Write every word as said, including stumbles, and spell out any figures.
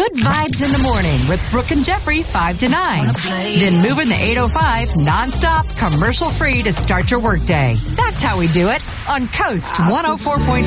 Good vibes in the morning with Brooke and Jeffrey, five to nine. Then moving the eight oh five nonstop, commercial free to start your workday. That's how we do it on Coast one oh four point